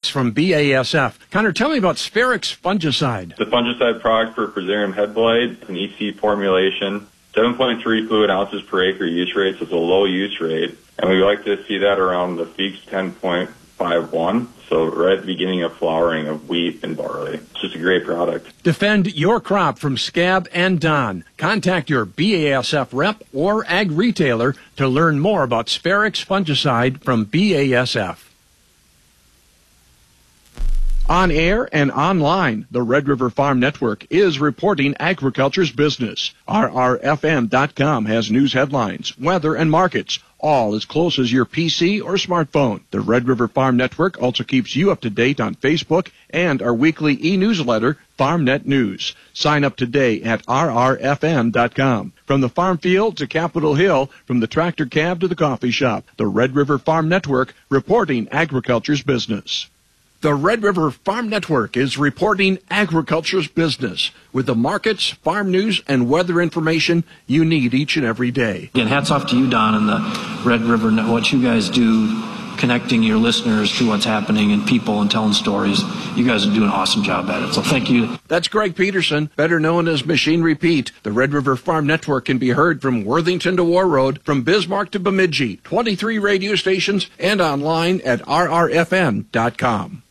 from BASF. Connor, tell me about Spherix fungicide. The fungicide product for Fusarium head blight, an EC formulation, 7.3 fluid ounces per acre use rate, so it's a low use rate. And we like to see that around the Feeks 10.51, so right at the beginning of flowering of wheat and barley. It's just a great product. Defend your crop from scab and Don. Contact your BASF rep or ag retailer to learn more about Spherix fungicide from BASF. On air and online, the Red River Farm Network is reporting agriculture's business. RRFN.com has news headlines, weather, and markets, all as close as your PC or smartphone. The Red River Farm Network also keeps you up to date on Facebook and our weekly e-newsletter, FarmNet News. Sign up today at RRFN.com. From the farm field to Capitol Hill, from the tractor cab to the coffee shop, the Red River Farm Network reporting agriculture's business. The Red River Farm Network is reporting agriculture's business with the markets, farm news, and weather information you need each and every day. Again, hats off to you, Don, and the Red River, what you guys do, connecting your listeners to what's happening and people and telling stories. You guys are doing an awesome job at it, so thank you. That's Greg Peterson, better known as Machine Repeat. The Red River Farm Network can be heard from Worthington to War Road, from Bismarck to Bemidji, 23 radio stations, and online at rrfn.com.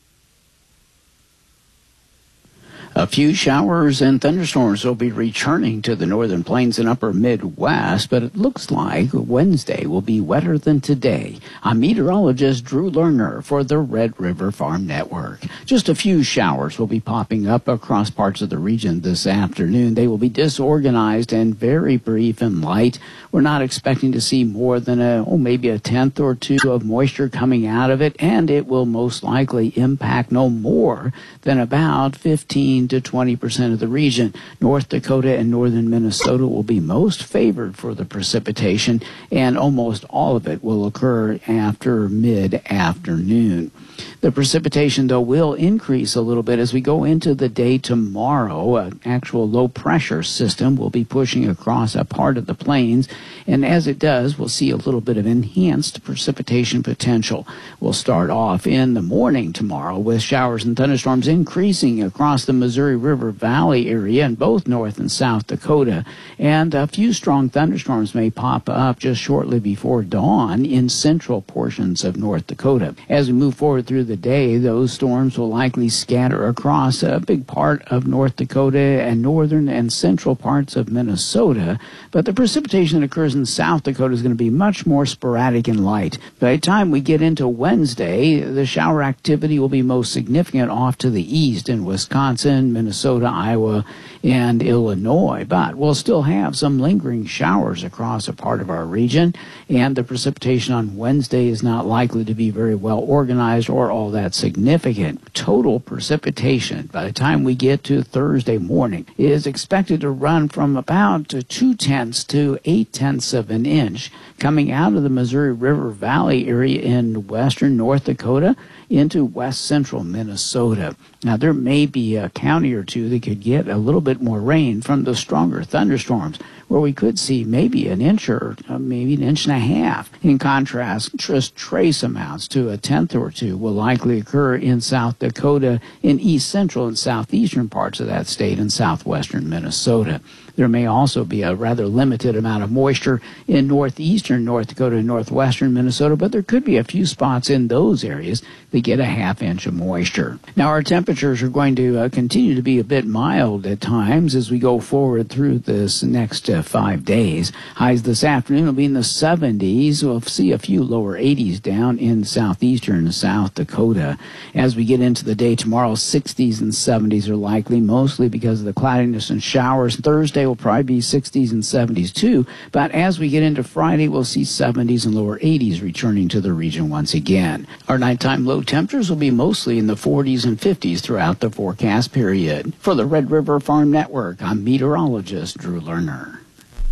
A few showers and thunderstorms will be returning to the northern plains and upper Midwest, but it looks like Wednesday will be wetter than today. I'm meteorologist Drew Lerner for the Red River Farm Network. Just a few showers will be popping up across parts of the region this afternoon. They will be disorganized and very brief and light. We're not expecting to see more than maybe a tenth or two of moisture coming out of it, and it will most likely impact no more than about 15 to 20% of the region. North Dakota and northern Minnesota will be most favored for the precipitation, and almost all of it will occur after mid-afternoon. The precipitation, though, will increase a little bit as we go into the day tomorrow. An actual low-pressure system will be pushing across a part of the plains, and as it does, we'll see a little bit of enhanced precipitation potential. We'll start off in the morning tomorrow with showers and thunderstorms increasing across the Missouri River Valley area in both North and South Dakota, and a few strong thunderstorms may pop up just shortly before dawn in central portions of North Dakota. As we move forward through the day, those storms will likely scatter across a big part of North Dakota and northern and central parts of Minnesota, but the precipitation that occurs in South Dakota is going to be much more sporadic and light. By the time we get into Wednesday, the shower activity will be most significant off to the east in Wisconsin, Minnesota, Iowa, and Illinois, but we'll still have some lingering showers across a part of our region, and the precipitation on Wednesday is not likely to be very well organized or all that significant. Total precipitation by the time we get to Thursday morning is expected to run from about 0.2 to 0.8 of an inch coming out of the Missouri River Valley area in western North Dakota into west central Minnesota. Now, there may be a county or two that could get a little bit more rain from the stronger thunderstorms, where we could see maybe an inch or maybe an inch and a half. In contrast, just trace amounts to a tenth or two will likely occur in South Dakota, in east central and southeastern parts of that state, and southwestern Minnesota. There may also be a rather limited amount of moisture in northeastern North Dakota and northwestern Minnesota, but there could be a few spots in those areas that get a half inch of moisture. Now, our temperatures are going to continue to be a bit mild at times as we go forward through this next 5 days. Highs this afternoon will be in the 70s. We'll see a few lower 80s down in southeastern South Dakota. As we get into the day tomorrow, 60s and 70s are likely, mostly because of the cloudiness and showers. Thursday will probably be 60s and 70s too, but as we get into Friday, we'll see 70s and lower 80s returning to the region once again. Our nighttime low temperatures will be mostly in the 40s and 50s throughout the forecast period. For the Red River Farm Network, I'm meteorologist Drew Lerner.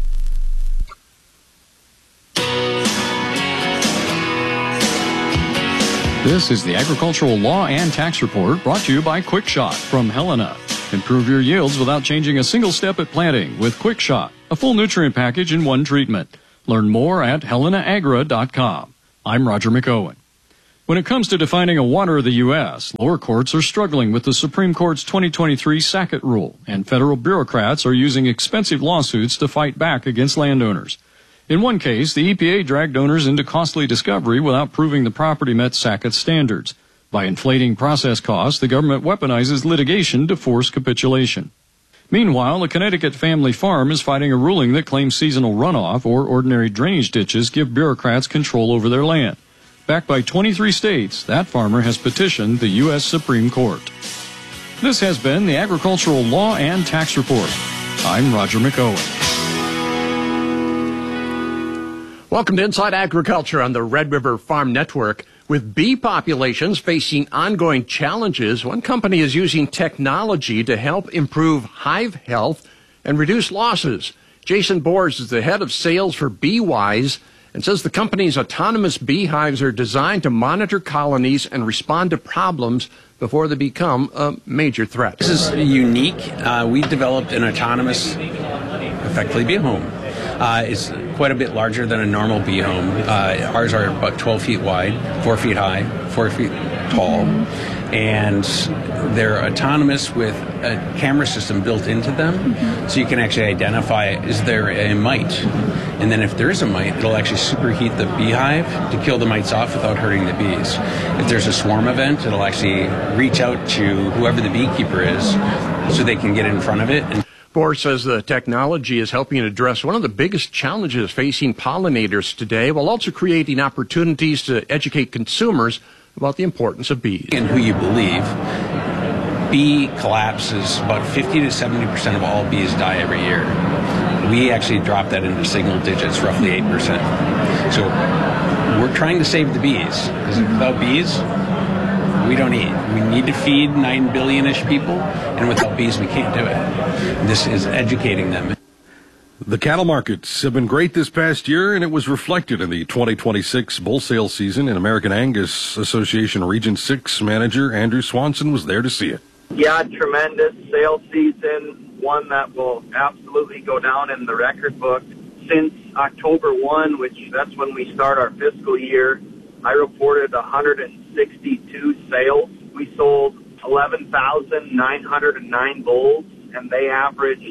This is the Agricultural Law and Tax Report brought to you by QuickShot from Helena. Improve your yields without changing a single step at planting with QuickShot, a full nutrient package in one treatment. Learn more at helenaagra.com. I'm Roger McOwen. When it comes to defining a water of the U.S., lower courts are struggling with the Supreme Court's 2023 Sackett rule, and federal bureaucrats are using expensive lawsuits to fight back against landowners. In one case, the EPA dragged owners into costly discovery without proving the property met Sackett's standards. By inflating process costs, the government weaponizes litigation to force capitulation. Meanwhile, a Connecticut family farm is fighting a ruling that claims seasonal runoff or ordinary drainage ditches give bureaucrats control over their land. Backed by 23 states, that farmer has petitioned the U.S. Supreme Court. This has been the Agricultural Law and Tax Report. I'm Roger McOwen. Welcome to Inside Agriculture on the Red River Farm Network. With bee populations facing ongoing challenges, one company is using technology to help improve hive health and reduce losses. Jason Bors is the head of sales for BeeWise and says the company's autonomous beehives are designed to monitor colonies and respond to problems before they become a major threat. This is unique. We developed an autonomous, effectively, bee home. It's quite a bit larger than a normal bee home. Ours are about 12 feet wide, 4 feet high, 4 feet tall, and they're autonomous with a camera system built into them, so you can actually identify, is there a mite? And then if there is a mite, it'll actually superheat the beehive to kill the mites off without hurting the bees. If there's a swarm event, it'll actually reach out to whoever the beekeeper is so they can get in front of it. And Bors says the technology is helping address one of the biggest challenges facing pollinators today, while also creating opportunities to educate consumers about the importance of bees. And who you believe, bee collapses, about 50 to 70% of all bees die every year. We actually drop that into single digits, roughly 8%. So we're trying to save the bees, because without bees, we don't eat. We need to feed 9 billion-ish people, and without bees, we can't do it. This is educating them. The cattle markets have been great this past year, and it was reflected in the 2026 bull sale season. And American Angus Association Region 6 manager Andrew Swanson was there to see it. Yeah, tremendous sales season, one that will absolutely go down in the record book. Since October 1, which that's when we start our fiscal year, I reported 162 sales. We sold 11,909 bulls, and they averaged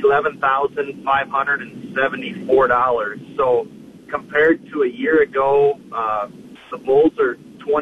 $11,574. So compared to a year ago, the bulls are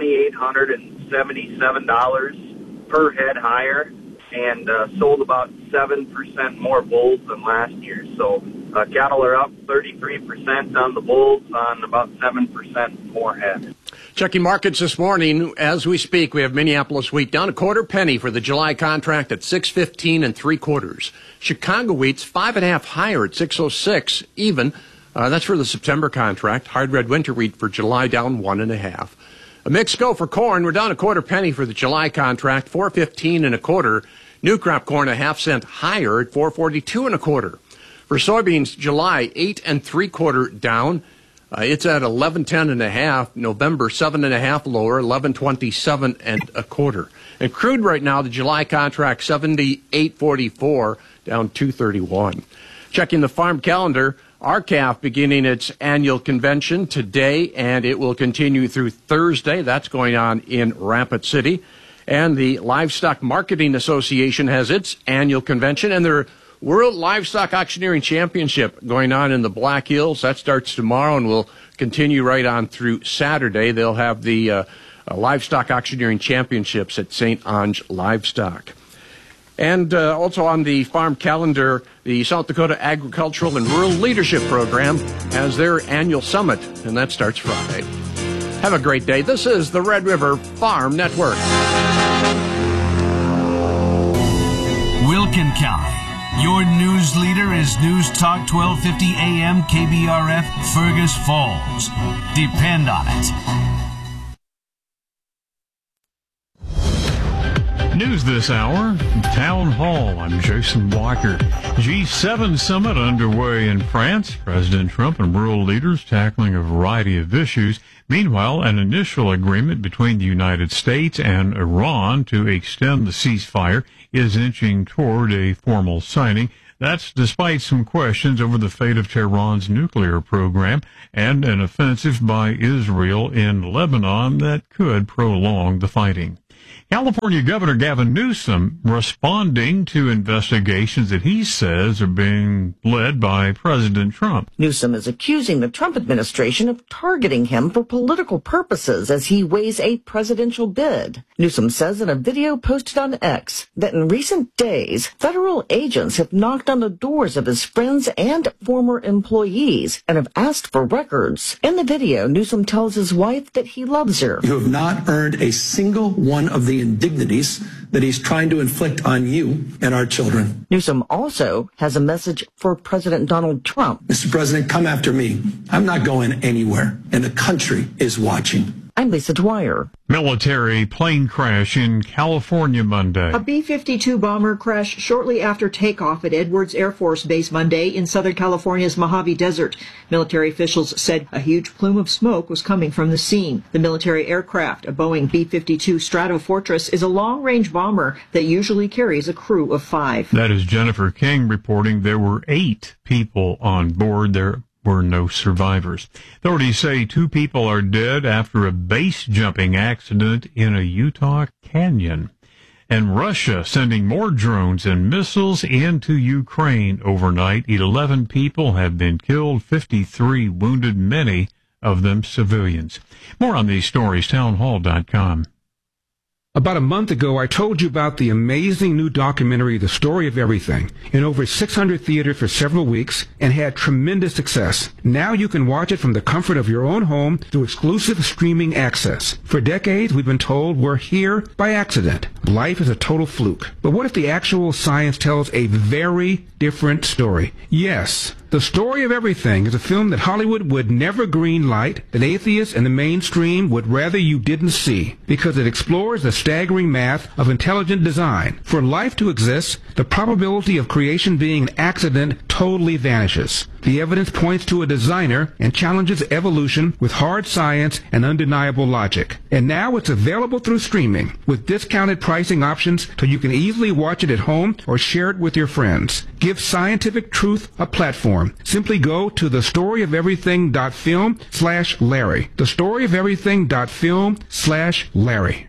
$2,877 per head higher, and sold about 7% more bulls than last year. So cattle are up 33% on the bulls on about 7% more head. Checking markets this morning as we speak. We have Minneapolis wheat down a quarter penny for the July contract at $6.15 3/4. Chicago wheat's 5.5 higher at $6.06 even. That's for the September contract. Hard red winter wheat for July down 1.5. A mixed go for corn. We're down a quarter penny for the July contract, $4.15 1/4. New crop corn a half cent higher at $4.42 1/4. For soybeans, July 8 3/4 down. It's at 11.10 1/2. November 7.5 lower, 11.27 1/4. And crude right now, the July contract 78.44 down 2.31. Checking the farm calendar, RCAF beginning its annual convention today, and it will continue through Thursday. That's going on in Rapid City. And the Livestock Marketing Association has its annual convention, and their World Livestock Auctioneering Championship going on in the Black Hills. That starts tomorrow and will continue right on through Saturday. They'll have the Livestock Auctioneering Championships at St. Ange Livestock. And also on the farm calendar, the South Dakota Agricultural and Rural Leadership Program has their annual summit, and that starts Friday. Have a great day. This is the Red River Farm Network. Wilkin County. Your news leader is News Talk 1250 AM KBRF Fergus Falls. Depend on it. News this hour, Town Hall. I'm Jason Walker. G7 summit underway in France. President Trump and world leaders tackling a variety of issues. Meanwhile, an initial agreement between the United States and Iran to extend the ceasefire is inching toward a formal signing. That's despite some questions over the fate of Tehran's nuclear program and an offensive by Israel in Lebanon that could prolong the fighting. California Governor Gavin Newsom responding to investigations that he says are being led by President Trump. Newsom is accusing the Trump administration of targeting him for political purposes as he weighs a presidential bid. Newsom says in a video posted on X that in recent days, federal agents have knocked on the doors of his friends and former employees and have asked for records. In the video, Newsom tells his wife that he loves her. You have not earned a single one of the indignities that he's trying to inflict on you and our children. Newsom also has a message for President Donald Trump. Mr. President, come after me. I'm not going anywhere, and the country is watching. I'm Lisa Dwyer. Military plane crash in California Monday. A B-52 bomber crashed shortly after takeoff at Edwards Air Force Base Monday in Southern California's Mojave Desert. Military officials said a huge plume of smoke was coming from the scene. The military aircraft, a Boeing B-52 Stratofortress, is a long-range bomber that usually carries a crew of 5. That is Jennifer King reporting there were 8 people on board. There were no survivors. Authorities say 2 people are dead after a base jumping accident in a Utah canyon. And Russia sending more drones and missiles into Ukraine overnight. 11 people have been killed, 53 wounded, many of them civilians. More on these stories, townhall.com. About a month ago, I told you about the amazing new documentary, The Story of Everything, in over 600 theaters for several weeks and had tremendous success. Now you can watch it from the comfort of your own home through exclusive streaming access. For decades, we've been told we're here by accident. Life is a total fluke. But what if the actual science tells a very different story? Yes. The Story of Everything is a film that Hollywood would never greenlight, that atheists and the mainstream would rather you didn't see, because it explores the staggering math of intelligent design. For life to exist, the probability of creation being an accident totally vanishes. The evidence points to a designer and challenges evolution with hard science and undeniable logic. And now it's available through streaming, with discounted pricing options so you can easily watch it at home or share it with your friends. Give scientific truth a platform. Simply go to thestoryoferything.film/Larry. Thestoryoferything.film/Larry.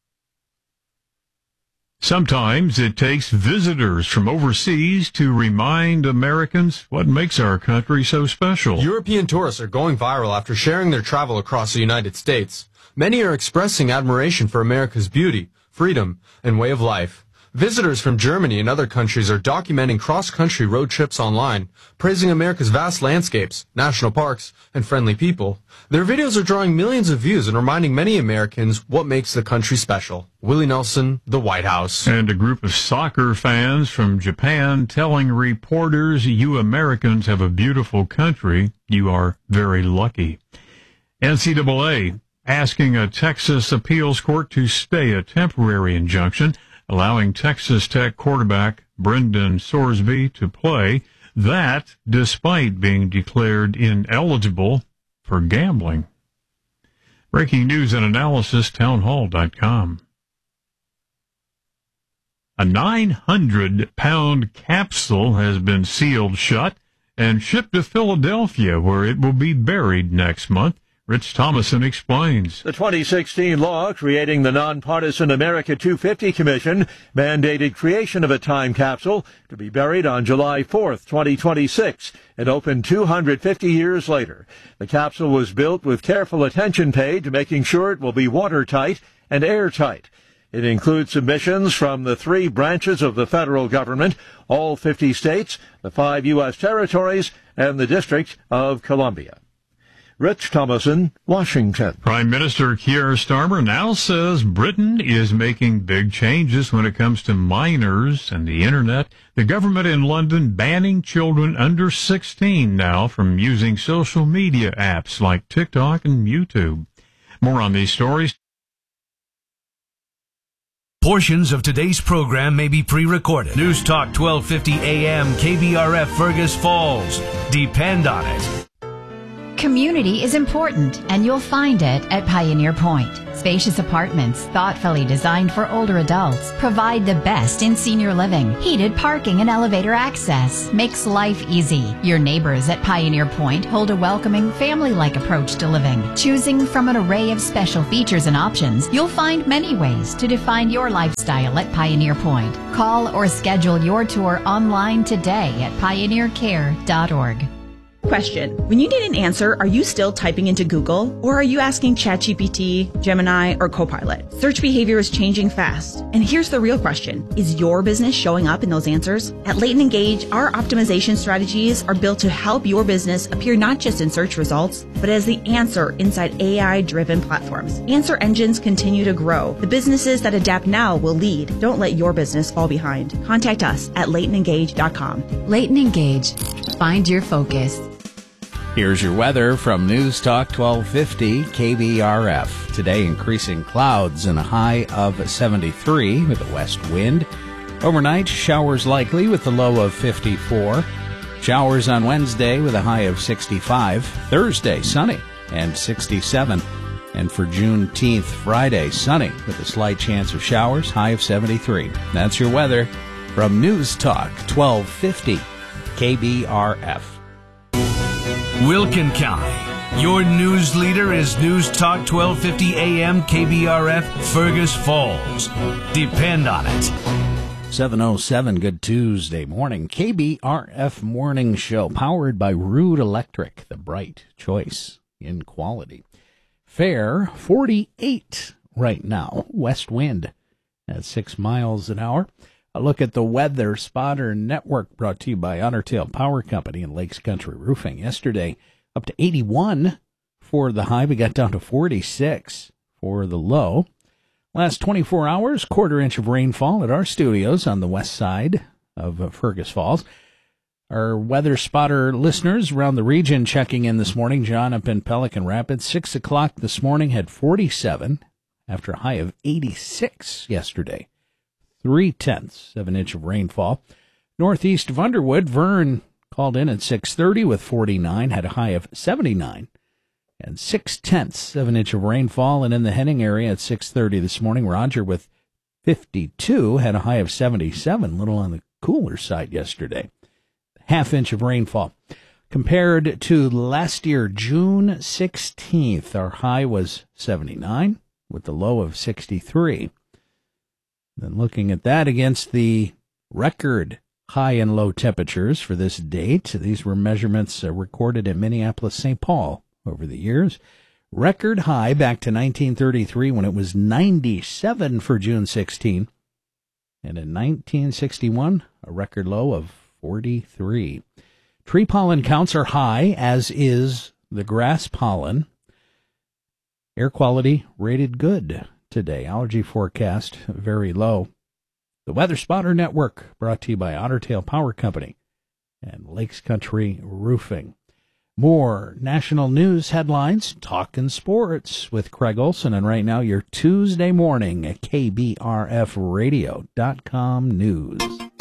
Sometimes it takes visitors from overseas to remind Americans what makes our country so special. European tourists are going viral after sharing their travel across the United States. Many are expressing admiration for America's beauty, freedom, and way of life. Visitors from Germany and other countries are documenting cross-country road trips online, praising America's vast landscapes, national parks, and friendly people. Their videos are drawing millions of views and reminding many Americans what makes the country special. Willie Nelson, The White House. And a group of soccer fans from Japan telling reporters, you Americans have a beautiful country. You are very lucky. NCAA asking a Texas appeals court to stay a temporary injunction allowing Texas Tech quarterback Brendan Sorsby to play, that despite being declared ineligible for gambling. Breaking news and analysis, townhall.com. A 900-pound capsule has been sealed shut and shipped to Philadelphia, where it will be buried next month. Rich Thomason explains. The 2016 law creating the nonpartisan America 250 Commission mandated creation of a time capsule to be buried on July 4th, 2026, and opened 250 years later. The capsule was built with careful attention paid to making sure it will be watertight and airtight. It includes submissions from the 3 branches of the federal government, all 50 states, the 5 U.S. territories, and the District of Columbia. Rich Thomason, Washington. Prime Minister Keir Starmer now says Britain is making big changes when it comes to minors and the Internet. The government in London banning children under 16 now from using social media apps like TikTok and YouTube. More on these stories. Portions of today's program may be pre-recorded. News Talk 1250 AM, KBRF, Fergus Falls. Depend on it. Community is important, and you'll find it at Pioneer Point. Spacious apartments, thoughtfully designed for older adults, provide the best in senior living. Heated parking and elevator access makes life easy. Your neighbors at Pioneer Point hold a welcoming, family-like approach to living. Choosing from an array of special features and options, you'll find many ways to define your lifestyle at Pioneer Point. Call or schedule your tour online today at pioneercare.org. Question. When you need an answer, are you still typing into Google, or are you asking ChatGPT, Gemini, or Copilot? Search behavior is changing fast. And here's the real question. Is your business showing up in those answers? At Leighton Engage, our optimization strategies are built to help your business appear not just in search results, but as the answer inside AI-driven platforms. Answer engines continue to grow. The businesses that adapt now will lead. Don't let your business fall behind. Contact us at LeightonEngage.com. Leighton Engage. Find your focus. Here's your weather from News Talk 1250 KBRF. Today, increasing clouds and a high of 73 with a west wind. Overnight, showers likely with a low of 54. Showers on Wednesday with a high of 65. Thursday, sunny and 67. And for Juneteenth, Friday, sunny with a slight chance of showers, high of 73. That's your weather from News Talk 1250 KBRF. Wilkin County. Your news leader is News Talk 1250 AM KBRF Fergus Falls. Depend on it. 7:07, good Tuesday morning. KBRF Morning Show, powered by Rude Electric, the bright choice in quality. Fair 48 right now, west wind at 6 miles an hour. A look at the Weather Spotter Network, brought to you by Otter Tail Power Company and Lakes Country Roofing. Yesterday, up to 81 for the high. We got down to 46 for the low. Last 24 hours, quarter inch of rainfall at our studios on the west side of Fergus Falls. Our Weather Spotter listeners around the region checking in this morning. John up in Pelican Rapids, 6 o'clock this morning, had 47 after a high of 86 yesterday. 0.3 of an inch of rainfall. Northeast of Underwood, Vern called in at 6:30 with 49, had a high of 79, and 0.6 of an inch of rainfall. And in the Henning area at 6:30 this morning, Roger with 52 had a high of 77, a little on the cooler side yesterday. Half inch of rainfall. Compared to last year, June 16th, our high was 79 with the low of 63. Then looking at that against the record high and low temperatures for this date, these were measurements recorded in Minneapolis, St. Paul over the years. Record high back to 1933 when it was 97 for June 16. And in 1961, a record low of 43. Tree pollen counts are high, as is the grass pollen. Air quality rated good today. Allergy forecast very low. The Weather Spotter Network, brought to you by Otter Tail Power Company and Lakes Country Roofing. More national news headlines, talking sports with Craig Olson, and right now your Tuesday morning at KBRFradio.com news.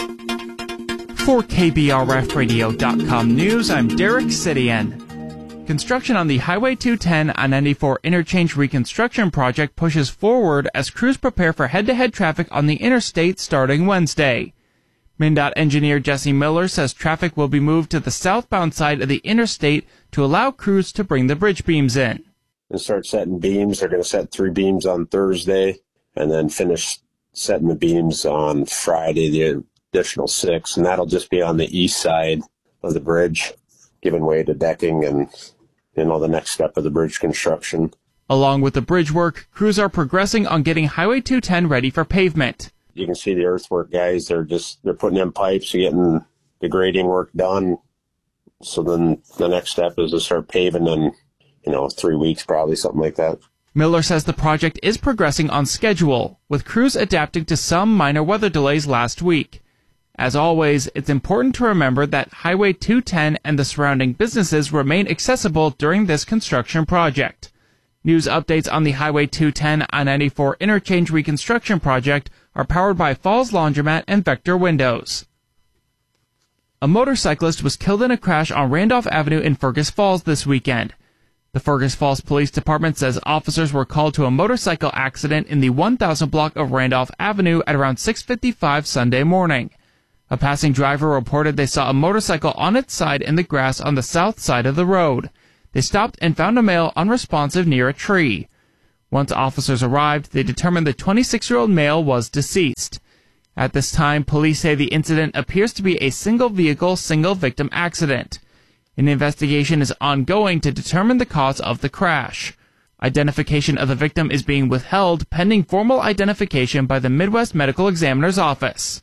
For KBRFradio.com news, I'm Derek Sidian. Construction on the Highway 210 I-94 interchange reconstruction project pushes forward as crews prepare for head-to-head traffic on the interstate starting Wednesday. MnDOT engineer Jesse Miller says traffic will be moved to the southbound side of the interstate to allow crews to bring the bridge beams in. And start setting beams. They're going to set 3 beams on Thursday and then finish setting the beams on Friday, the additional 6. And that'll just be on the east side of the bridge, giving way to decking and the next step of the bridge construction. Along with the bridge work, crews are progressing on getting Highway 210 ready for pavement. You can see the earthwork guys, they're putting in pipes, getting the grading work done. So then the next step is to start paving in, 3 weeks, probably, something like that. Miller says the project is progressing on schedule, with crews adapting to some minor weather delays last week. As always, it's important to remember that Highway 210 and the surrounding businesses remain accessible during this construction project. News updates on the Highway 210 I-94 interchange reconstruction project are powered by Falls Laundromat and Vector Windows. A motorcyclist was killed in a crash on Randolph Avenue in Fergus Falls this weekend. The Fergus Falls Police Department says officers were called to a motorcycle accident in the 1000 block of Randolph Avenue at around 6:55 Sunday morning. A passing driver reported they saw a motorcycle on its side in the grass on the south side of the road. They stopped and found a male unresponsive near a tree. Once officers arrived, they determined the 26-year-old male was deceased. At this time, police say the incident appears to be a single-vehicle, single-victim accident. An investigation is ongoing to determine the cause of the crash. Identification of the victim is being withheld pending formal identification by the Midwest Medical Examiner's Office.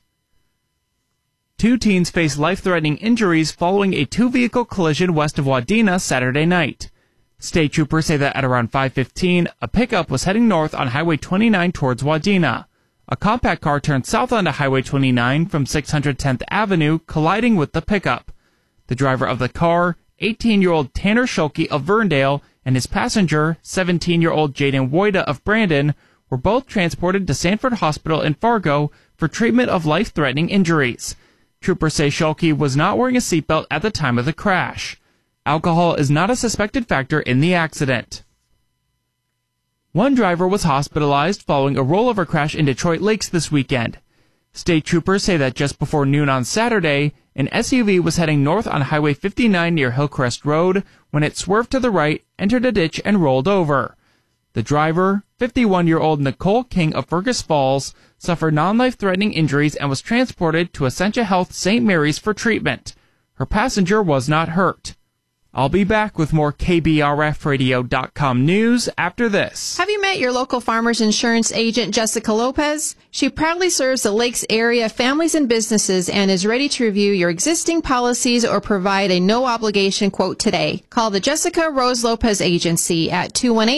2 teens face life-threatening injuries following a 2-vehicle collision west of Wadena Saturday night. State troopers say that at around 5:15, a pickup was heading north on Highway 29 towards Wadena. A compact car turned south onto Highway 29 from 610th Avenue, colliding with the pickup. The driver of the car, 18-year-old Tanner Schulke of Verndale, and his passenger, 17-year-old Jaden Woida of Brandon, were both transported to Sanford Hospital in Fargo for treatment of life-threatening injuries. Troopers say Schulke was not wearing a seatbelt at the time of the crash. Alcohol is not a suspected factor in the accident. One driver was hospitalized following a rollover crash in Detroit Lakes this weekend. State troopers say that just before noon on Saturday, an SUV was heading north on Highway 59 near Hillcrest Road when it swerved to the right, entered a ditch, and rolled over. The driver, 51-year-old Nicole King of Fergus Falls, suffered non-life-threatening injuries and was transported to Essentia Health St. Mary's for treatment. Her passenger was not hurt. I'll be back with more KBRFradio.com news after this. Have you met your local farmers insurance agent, Jessica Lopez? She proudly serves the Lakes area families and businesses and is ready to review your existing policies or provide a no-obligation quote today. Call the Jessica Rose Lopez Agency at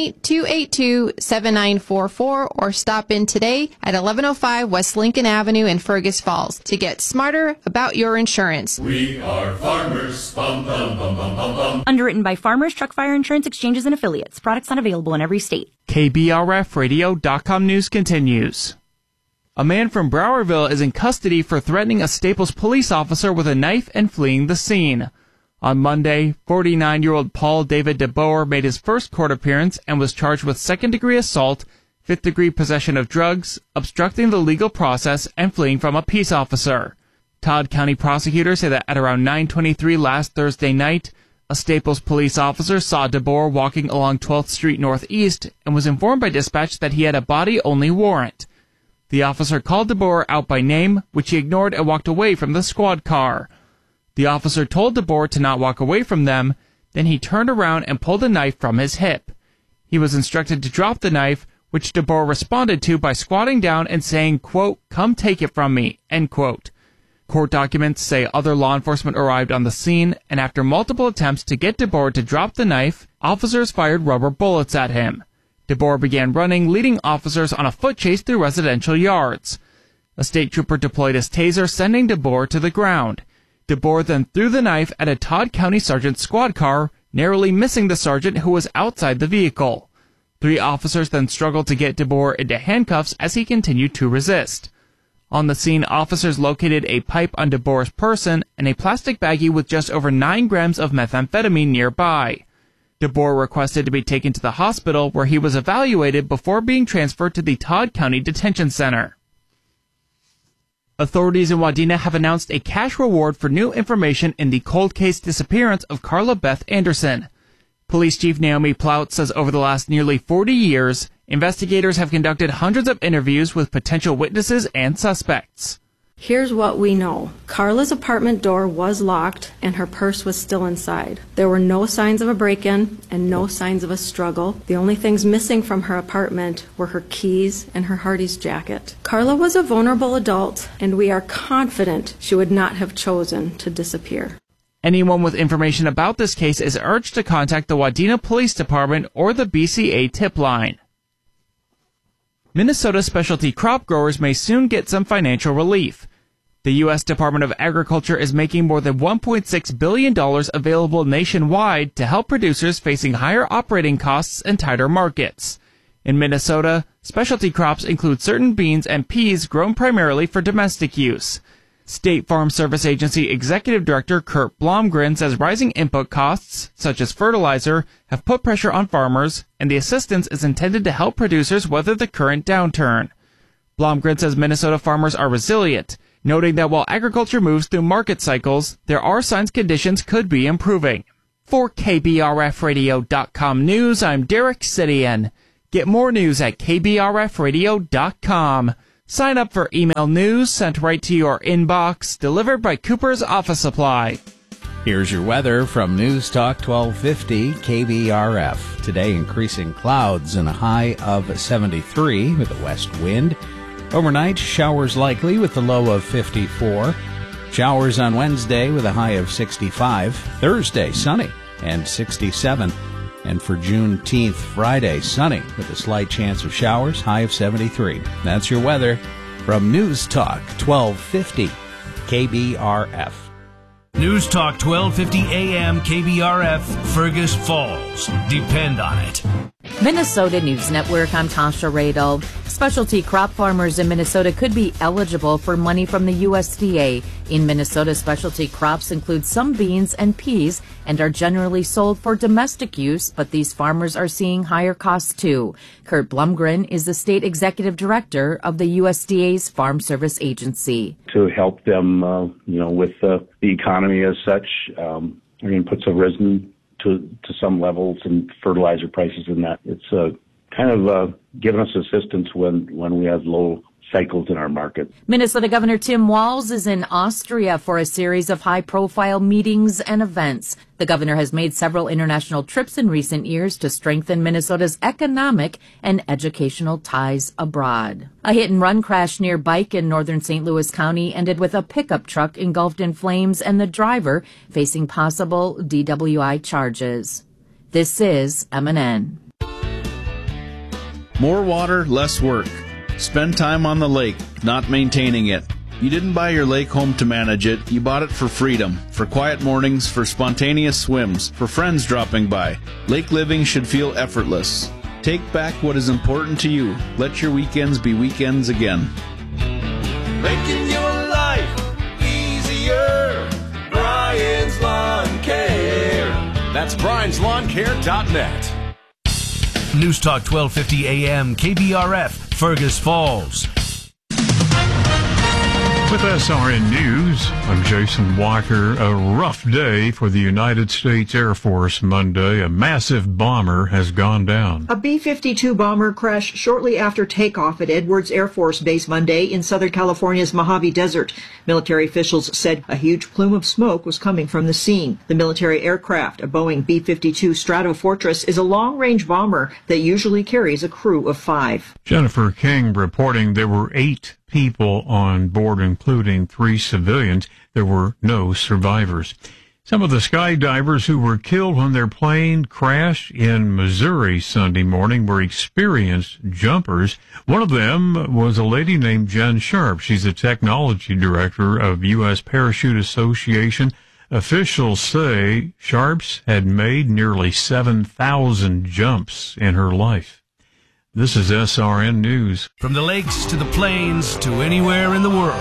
218-282-7944 or stop in today at 1105 West Lincoln Avenue in Fergus Falls to get smarter about your insurance. We are farmers. Bum, bum, bum, bum, bum, bum. Underwritten by Farmers Truck Fire Insurance Exchanges and Affiliates. Products not available in every state. KBRFradio.com news continues. A man from Browerville is in custody for threatening a Staples police officer with a knife and fleeing the scene. On Monday, 49-year-old Paul David DeBoer made his first court appearance and was charged with second-degree assault, fifth-degree possession of drugs, obstructing the legal process, and fleeing from a peace officer. Todd County prosecutors say that at around 9:23 last Thursday night, a Staples police officer saw DeBoer walking along 12th Street Northeast and was informed by dispatch that he had a body-only warrant. The officer called DeBoer out by name, which he ignored and walked away from the squad car. The officer told DeBoer to not walk away from them, then he turned around and pulled a knife from his hip. He was instructed to drop the knife, which DeBoer responded to by squatting down and saying, quote, "Come take it from me," end quote. Court documents say other law enforcement arrived on the scene, and after multiple attempts to get DeBoer to drop the knife, officers fired rubber bullets at him. DeBoer began running, leading officers on a foot chase through residential yards. A state trooper deployed his taser, sending DeBoer to the ground. DeBoer then threw the knife at a Todd County sergeant's squad car, narrowly missing the sergeant who was outside the vehicle. 3 officers then struggled to get DeBoer into handcuffs as he continued to resist. On the scene, officers located a pipe on DeBoer's person and a plastic baggie with just over 9 grams of methamphetamine nearby. DeBoer requested to be taken to the hospital where he was evaluated before being transferred to the Todd County Detention Center. Authorities in Wadena have announced a cash reward for new information in the cold case disappearance of Carla Beth Anderson. Police Chief Naomi Plout says over the last nearly 40 years, investigators have conducted hundreds of interviews with potential witnesses and suspects. Here's what we know. Carla's apartment door was locked and her purse was still inside. There were no signs of a break-in and no signs of a struggle. The only things missing from her apartment were her keys and her Hardee's jacket. Carla was a vulnerable adult, and we are confident she would not have chosen to disappear. Anyone with information about this case is urged to contact the Wadena Police Department or the BCA tip line. Minnesota specialty crop growers may soon get some financial relief. The U.S. Department of Agriculture is making more than $1.6 billion available nationwide to help producers facing higher operating costs and tighter markets. In Minnesota, specialty crops include certain beans and peas grown primarily for domestic use. State Farm Service Agency Executive Director Kurt Blomgren says rising input costs, such as fertilizer, have put pressure on farmers, and the assistance is intended to help producers weather the current downturn. Blomgren says Minnesota farmers are resilient, noting that while agriculture moves through market cycles, there are signs conditions could be improving. For KBRFradio.com News, I'm Derek Sidian. Get more news at KBRFradio.com. Sign up for email news sent right to your inbox, delivered by Cooper's Office Supply. Here's your weather from News Talk 1250 KBRF. Today, increasing clouds and a high of 73 with a west wind. Overnight, showers likely with a low of 54. Showers on Wednesday with a high of 65. Thursday, sunny and 67. And for Juneteenth, Friday, sunny with a slight chance of showers, high of 73. That's your weather from News Talk 1250 KBRF. News Talk 1250 AM KBRF, Fergus Falls. Depend on it. Minnesota News Network, I'm Tasha Radel. Specialty crop farmers in Minnesota could be eligible for money from the USDA. In Minnesota, specialty crops include some beans and peas and are generally sold for domestic use, but these farmers are seeing higher costs too. Kurt Blomgren is the state executive director of the USDA's Farm Service Agency. To help them, with the economy as such, inputs have risen to some levels, and fertilizer prices and that. It's kind of given us assistance when we have low cycles in our market. Minnesota Governor Tim Walz is in Austria for a series of high-profile meetings and events. The governor has made several international trips in recent years to strengthen Minnesota's economic and educational ties abroad. A hit-and-run crash near Bike in northern St. Louis County ended with a pickup truck engulfed in flames and the driver facing possible DWI charges. This is MNN. More water, less work. Spend time on the lake, not maintaining it. You didn't buy your lake home to manage it. You bought it for freedom, for quiet mornings, for spontaneous swims, for friends dropping by. Lake living should feel effortless. Take back what is important to you. Let your weekends be weekends again. Making your life easier. Brian's Lawn Care. That's Brian'sLawnCare.net. News Talk 1250 AM KBRF, Fergus Falls. With SRN News, I'm Jason Walker. A rough day for the United States Air Force Monday. A massive bomber has gone down. A B-52 bomber crashed shortly after takeoff at Edwards Air Force Base Monday in Southern California's Mojave Desert. Military officials said a huge plume of smoke was coming from the scene. The military aircraft, a Boeing B-52 Stratofortress, is a long-range bomber that usually carries a crew of 5. Jennifer King reporting there were 8 people on board, including 3 civilians. There were no survivors. Some of the skydivers who were killed when their plane crashed in Missouri Sunday morning were experienced jumpers. One of them was a lady named Jen Sharp. She's the technology director of U.S. Parachute Association. Officials say Sharps had made nearly 7,000 jumps in her life. This is SRN News. From the lakes to the plains to anywhere in the world,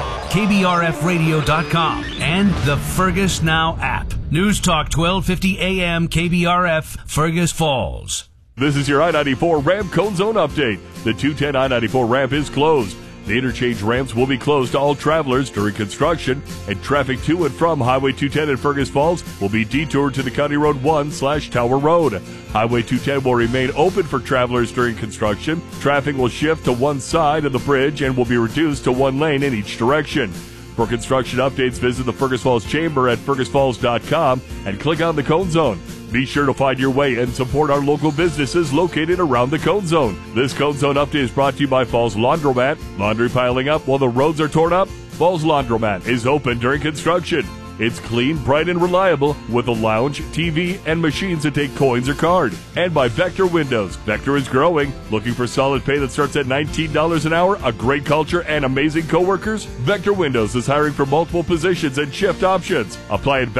KBRFradio.com and the Fergus Now app. News Talk 1250 AM KBRF, Fergus Falls. This is your I-94 ramp cone zone update. The 210 I-94 ramp is closed. The interchange ramps will be closed to all travelers during construction, and traffic to and from Highway 210 in Fergus Falls will be detoured to the County Road 1/Tower Road. Highway 210 will remain open for travelers during construction. Traffic will shift to one side of the bridge and will be reduced to one lane in each direction. For construction updates, visit the Fergus Falls Chamber at fergusfalls.com and click on the Cone Zone. Be sure to find your way and support our local businesses located around the Cone Zone. This Cone Zone update is brought to you by Falls Laundromat. Laundry piling up while the roads are torn up? Falls Laundromat is open during construction. It's clean, bright, and reliable with a lounge, TV, and machines that take coins or card. And by Vector Windows. Vector is growing. Looking for solid pay that starts at $19 an hour, a great culture, and amazing coworkers? Vector Windows is hiring for multiple positions and shift options. Apply at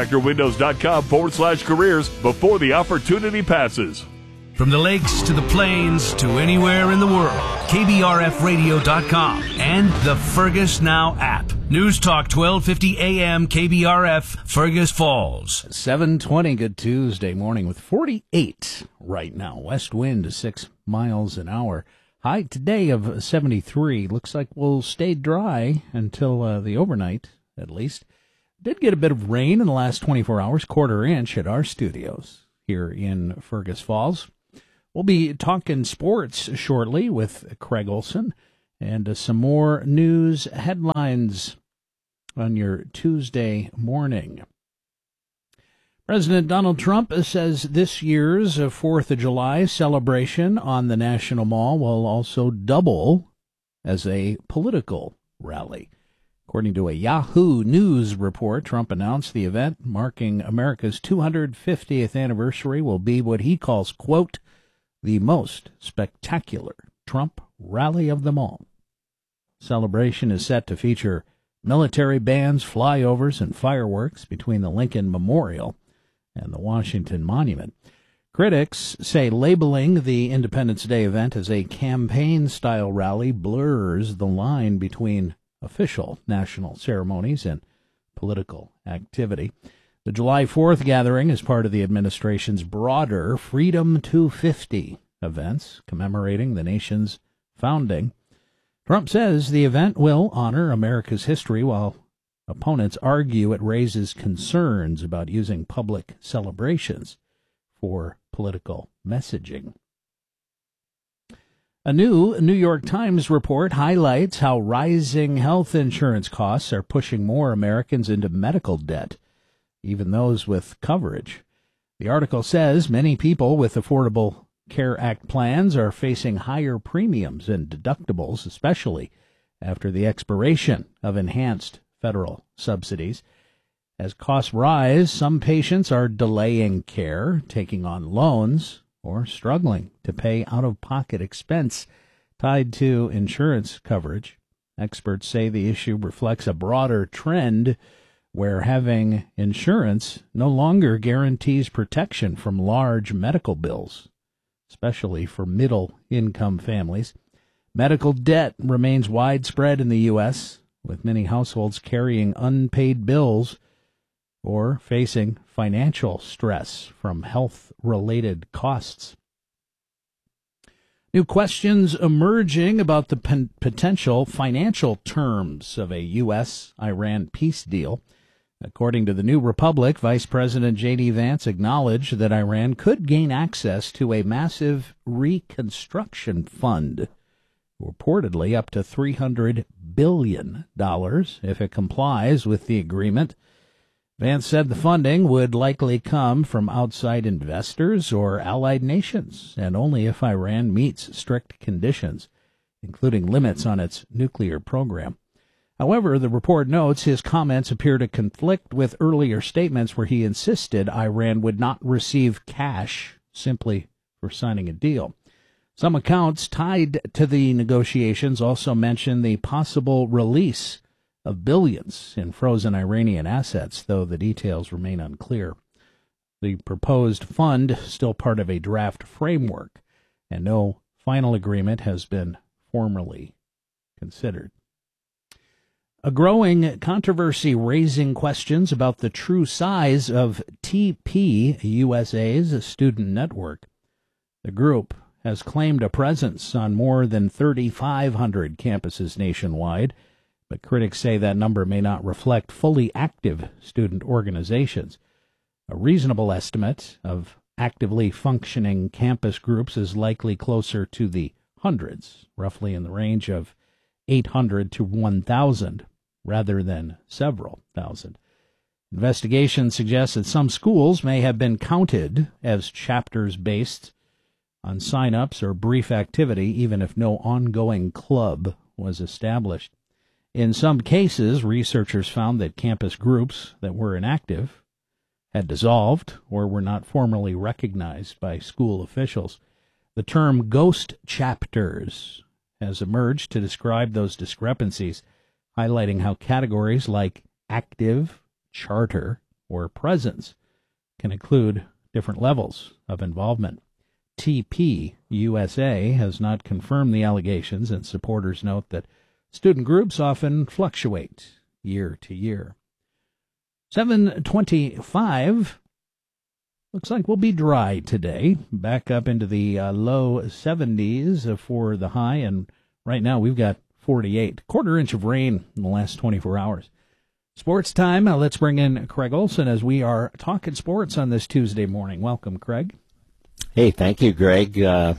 vectorwindows.com/careers before the opportunity passes. From the lakes to the plains to anywhere in the world, KBRFradio.com and the Fergus Now app. News Talk 1250 AM KBRF, Fergus Falls. 7:20, good Tuesday morning with 48 right now. West wind 6 miles an hour. High today of 73. Looks like we'll stay dry until the overnight, at least. Did get a bit of rain in the last 24 hours, quarter inch at our studios here in Fergus Falls. We'll be talking sports shortly with Craig Olson and some more news headlines on your Tuesday morning. President Donald Trump says this year's 4th of July celebration on the National Mall will also double as a political rally. According to a Yahoo News report, Trump announced the event marking America's 250th anniversary will be what he calls, quote, the most spectacular Trump rally of them all. Celebration is set to feature military bands, flyovers, and fireworks between the Lincoln Memorial and the Washington Monument. Critics say labeling the Independence Day event as a campaign-style rally blurs the line between official national ceremonies and political activity. The July 4th gathering is part of the administration's broader Freedom 250 events commemorating the nation's founding. Trump says the event will honor America's history, while opponents argue it raises concerns about using public celebrations for political messaging. A new New York Times report highlights how rising health insurance costs are pushing more Americans into medical debt, even those with coverage. The article says many people with Affordable Care Act plans are facing higher premiums and deductibles, especially after the expiration of enhanced federal subsidies. As costs rise, some patients are delaying care, taking on loans, or struggling to pay out-of-pocket expense tied to insurance coverage. Experts say the issue reflects a broader trend where having insurance no longer guarantees protection from large medical bills, especially for middle-income families. Medical debt remains widespread in the U.S., with many households carrying unpaid bills or facing financial stress from health-related costs. New questions emerging about the potential financial terms of a U.S.-Iran peace deal. According to the New Republic, Vice President J.D. Vance acknowledged that Iran could gain access to a massive reconstruction fund, reportedly up to $300 billion if it complies with the agreement. Vance said the funding would likely come from outside investors or allied nations, and only if Iran meets strict conditions, including limits on its nuclear program. However, the report notes his comments appear to conflict with earlier statements where he insisted Iran would not receive cash simply for signing a deal. Some accounts tied to the negotiations also mention the possible release of billions in frozen Iranian assets, though the details remain unclear. The proposed fund still part of a draft framework, and no final agreement has been formally considered. A growing controversy raising questions about the true size of TP USA's student network. The group has claimed a presence on more than 3,500 campuses nationwide, but critics say that number may not reflect fully active student organizations. A reasonable estimate of actively functioning campus groups is likely closer to the hundreds, roughly in the range of 800 to 1,000, rather than several thousand. Investigation suggests that some schools may have been counted as chapters based on sign-ups or brief activity, even if no ongoing club was established. In some cases, researchers found that campus groups that were inactive had dissolved or were not formally recognized by school officials. The term ghost chapters has emerged to describe those discrepancies, highlighting how categories like active, charter, or presence can include different levels of involvement. TP USA has not confirmed the allegations, and supporters note that student groups often fluctuate year to year. 7:25. Looks like we'll be dry today. Back up into the low 70s for the high, and right now we've got 48. Quarter inch of rain in the last 24 hours. Sports time. Let's bring in Craig Olson as we are talking sports on this Tuesday morning. Welcome, Craig. Hey, thank you, Greg.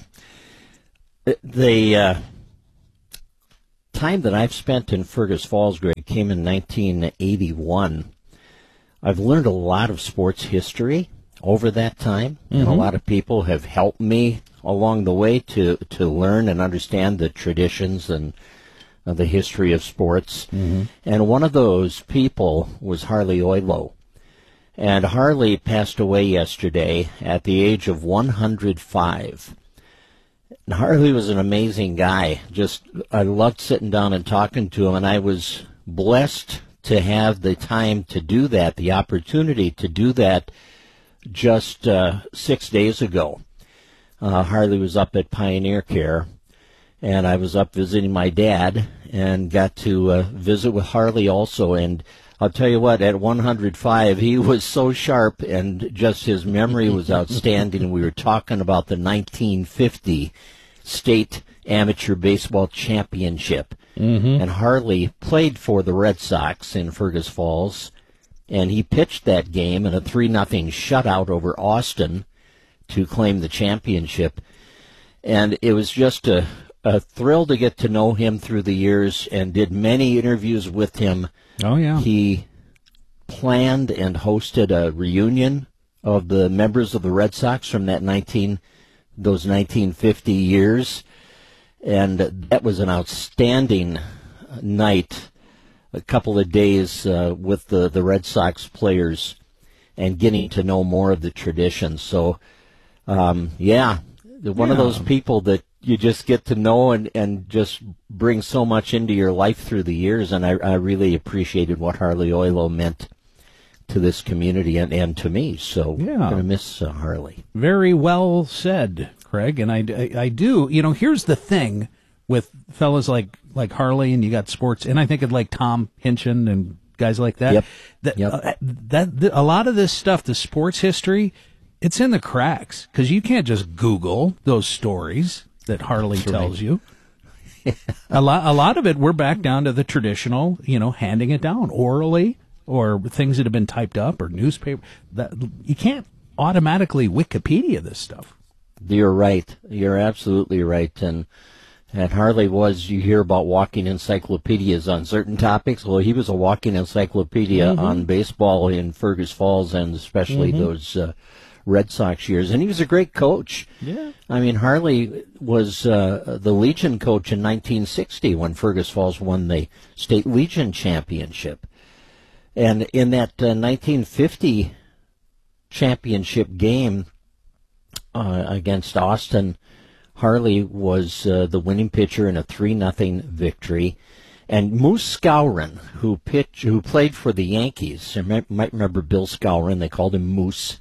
The time that I've spent in Fergus Falls, Greg, came in 1981. I've learned a lot of sports history over that time, and a lot of people have helped me along the way to learn and understand the traditions and the history of sports. And one of those people was Harley Oilo. And Harley passed away yesterday at the age of 105. And Harley was an amazing guy. I loved sitting down and talking to him, and I was blessed to have the time to do that, the opportunity to do that just 6 days ago. Harley was up at Pioneer Care, and I was up visiting my dad and got to visit with Harley also. And I'll tell you what, at 105, he was so sharp, and just his memory was outstanding. We were talking about the 1950 State Amateur Baseball Championship. And Harley played for the Red Sox in Fergus Falls, and he pitched that game in a 3-0 shutout over Austin to claim the championship. And it was just a thrill to get to know him through the years, and did many interviews with him. Oh, yeah. He planned and hosted a reunion of the members of the Red Sox from those 1950 years. And that was an outstanding night, a couple of days with the Red Sox players and getting to know more of the tradition. So, one of those people that you just get to know and just bring so much into your life through the years. And I really appreciated what Harley Oilo meant to this community and to me. So I'm going to miss Harley. Very well said, Craig. And I do, here's the thing with fellas like Harley, and you got sports, and I think of like Tom Hinchin and guys like that. A lot of this stuff, the sports history, it's in the cracks, because you can't just Google those stories that Harley tells you. A lot of it, we're back down to the traditional, handing it down orally, or things that have been typed up, or newspaper. That you can't automatically Wikipedia this stuff. You're right. You're absolutely right. And Harley you hear about walking encyclopedias on certain topics. Well, he was a walking encyclopedia on baseball in Fergus Falls, and especially those Red Sox years. And he was a great coach. Yeah. I mean, Harley was the Legion coach in 1960 when Fergus Falls won the State Legion Championship. And in that 1950 championship game against Austin, Harley was the winning pitcher in a 3-0 victory. And Moose Skowron, who played for the Yankees, you might remember Bill Skowron, they called him Moose,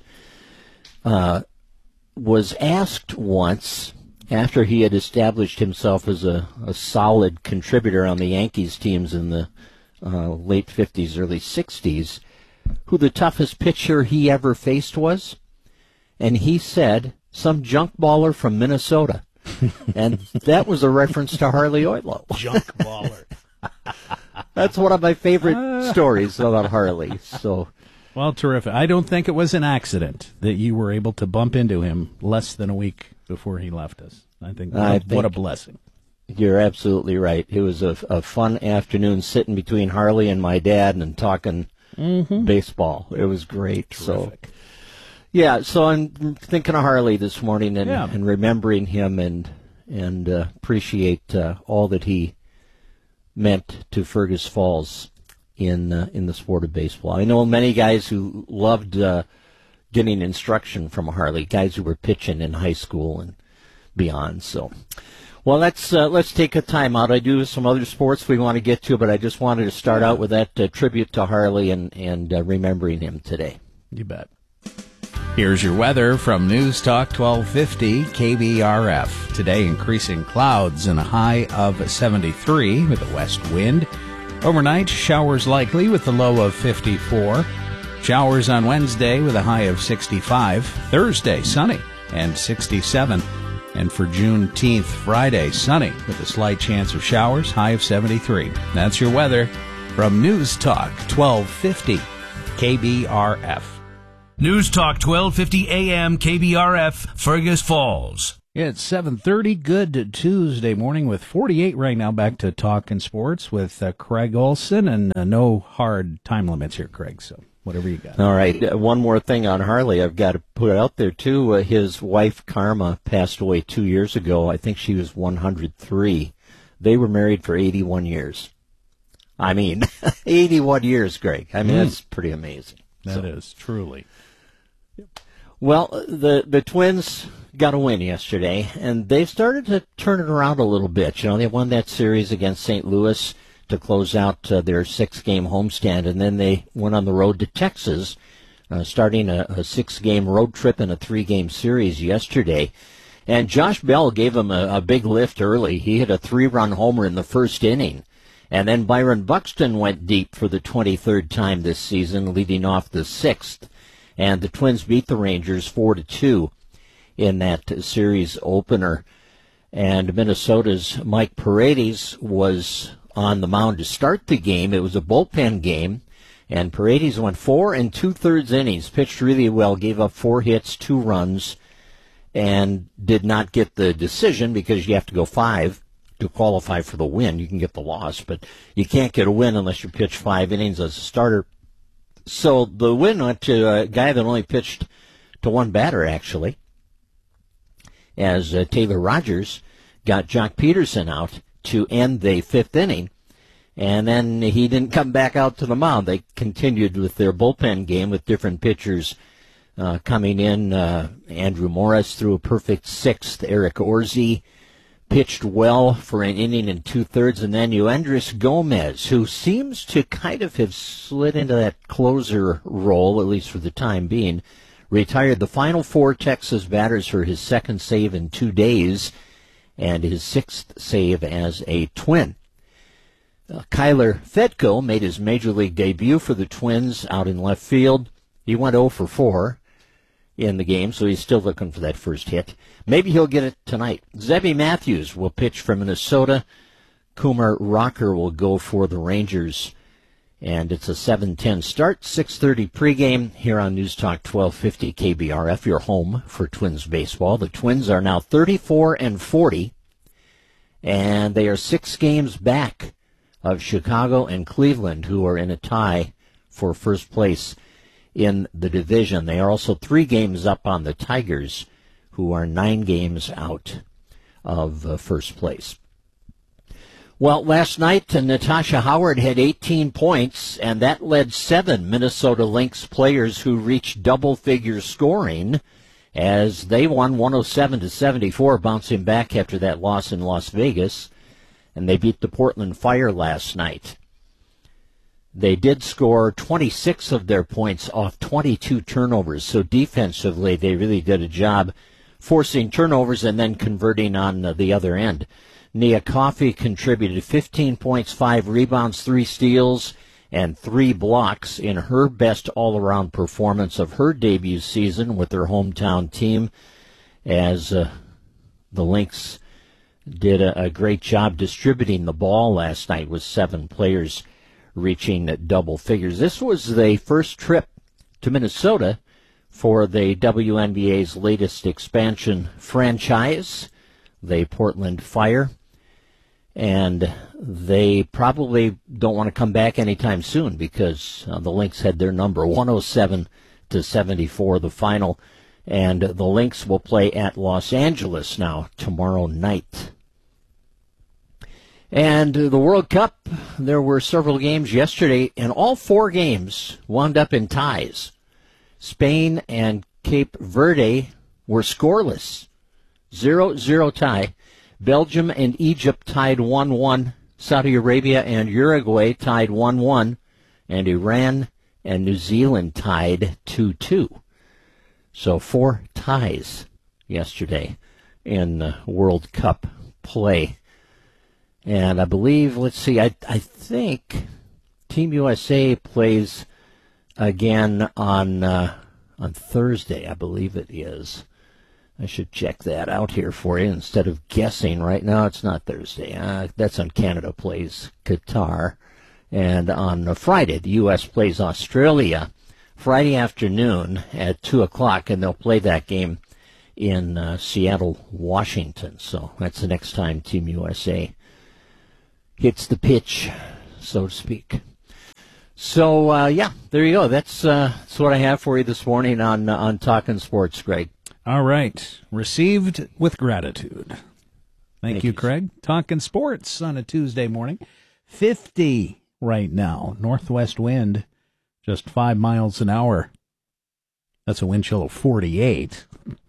was asked once, after he had established himself as a solid contributor on the Yankees teams in the late 50s, early 60s, who the toughest pitcher he ever faced was. And he said, some junk baller from Minnesota. And that was a reference to Harley Oilo. Junk baller. That's one of my favorite stories about Harley. So, well, terrific. I don't think it was an accident that you were able to bump into him less than a week before he left us. I think what a blessing. You're absolutely right. It was a fun afternoon sitting between Harley and my dad and talking baseball. It was great. Terrific. So I'm thinking of Harley this morning and remembering him and appreciate all that he meant to Fergus Falls in the sport of baseball. I know many guys who loved getting instruction from Harley, guys who were pitching in high school and beyond. So, well, let's take a time out. I do have some other sports we want to get to, but I just wanted to start out with that tribute to Harley and remembering him today. You bet. Here's your weather from News Talk 1250 KBRF. Today, increasing clouds and a high of 73 with a west wind. Overnight, showers likely with a low of 54. Showers on Wednesday with a high of 65. Thursday, sunny and 67. And for Juneteenth, Friday, sunny with a slight chance of showers, high of 73. That's your weather from News Talk 1250 KBRF. News Talk 1250 AM KBRF, Fergus Falls. It's 7:30. Good Tuesday morning with 48 right now. Back to Talking Sports with Craig Olson, and no hard time limits here, Craig. So whatever you got. All right. One more thing on Harley I've got to put out there, too. His wife, Karma, passed away 2 years ago. I think she was 103. They were married for 81 years. I mean, 81 years, Greg. I mean, that's pretty amazing. That is, truly. Well, the Twins got a win yesterday, and they've started to turn it around a little bit. You know, they won that series against St. Louis to close out their 6-game homestand, and then they went on the road to Texas, starting a 6-game road trip and a 3-game series yesterday. And Josh Bell gave them a big lift early. He hit a 3-run homer in the first inning. And then Byron Buxton went deep for the 23rd time this season, leading off the 6th. And the Twins beat the Rangers 4-2 in that series opener. And Minnesota's Mike Paredes was on the mound to start the game. It was a bullpen game, and Paredes went 4 2/3 innings, pitched really well, gave up 4 hits, 2 runs, and did not get the decision because you have to go 5 to qualify for the win. You can get the loss, but you can't get a win unless you pitch 5 innings as a starter. So the win went to a guy that only pitched to 1 batter, actually, as Taylor Rogers got Jock Peterson out to end the 5th inning, and then he didn't come back out to the mound. They continued with their bullpen game with different pitchers coming in. Andrew Morris threw a perfect 6th. Eric Orsi pitched well for an inning and 2/3, and then Yoendris Gomez, who seems to kind of have slid into that closer role, at least for the time being, retired the final 4 Texas batters for his 2nd save in 2 days, and his 6th save as a Twin. Kyler Fedko made his Major League debut for the Twins out in left field. He went 0 for 4 in the game, so he's still looking for that first hit. Maybe he'll get it tonight. Zebby Matthews will pitch for Minnesota. Kumar Rocker will go for the Rangers. And it's a 7:10 start, 6:30 pregame here on News Talk 1250 KBRF, your home for Twins baseball. The Twins are now 34-40, and they are 6 games back of Chicago and Cleveland, who are in a tie for first place in the division. They are also 3 games up on the Tigers, who are 9 games out of first place. Well, last night, Natasha Howard had 18 points, and that led 7 Minnesota Lynx players who reached double-figure scoring as they won 107-74, bouncing back after that loss in Las Vegas, and they beat the Portland Fire last night. They did score 26 of their points off 22 turnovers, so defensively they really did a job forcing turnovers and then converting on the other end. Nia Coffey contributed 15 points, 5 rebounds, 3 steals, and 3 blocks in her best all-around performance of her debut season with her hometown team, as the Lynx did a great job distributing the ball last night with 7 players reaching double figures. This was the first trip to Minnesota for the WNBA's latest expansion franchise, the Portland Fire. And they probably don't want to come back anytime soon because the Lynx had their number, 107-74, the final. And the Lynx will play at Los Angeles now tomorrow night. And the World Cup, there were several games yesterday, and all 4 games wound up in ties. Spain and Cape Verde were scoreless, 0-0 tie. Belgium and Egypt tied 1-1. Saudi Arabia and Uruguay tied 1-1. And Iran and New Zealand tied 2-2. So 4 ties yesterday in World Cup play. And I believe, let's see, I think Team USA plays again on Thursday, I believe it is. I should check that out here for you instead of guessing. Right now it's not Thursday. That's on Canada plays Qatar. And on Friday, the U.S. plays Australia Friday afternoon at 2 o'clock, and they'll play that game in Seattle, Washington. So that's the next time Team USA hits the pitch, so to speak. So, there you go. That's what I have for you this morning on Talkin' Sports, Greg. All right. Received with gratitude. Thank you, Craig. Talkin' Sports on a Tuesday morning. 50 right now. Northwest wind, just 5 miles an hour. That's a wind chill of 48.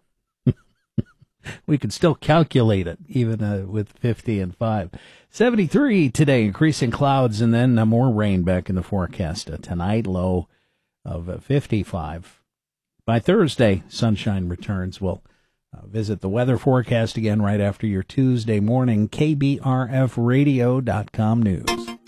We could still calculate it, even with 50 and 5. 73 today, increasing clouds, and then more rain back in the forecast. Tonight, low of 55. By Thursday, sunshine returns. We'll visit the weather forecast again right after your Tuesday morning KBRFradio.com news.